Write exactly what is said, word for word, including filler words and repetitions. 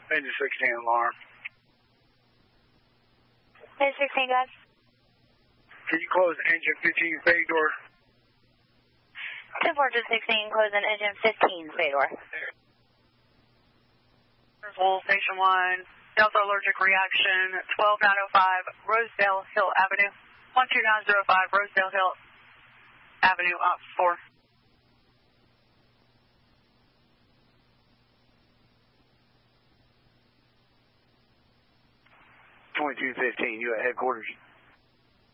Engine sixteen alarm. Engine sixteen, guys. Can you close engine fifteen bay door? two four two sixteen, closing engine fifteen bay door. Full station one, Delta allergic reaction, twelve nine oh five Rosedale Hill Avenue, one two nine zero five Rosedale Hill Avenue, up four. twenty-two fifteen, you at headquarters.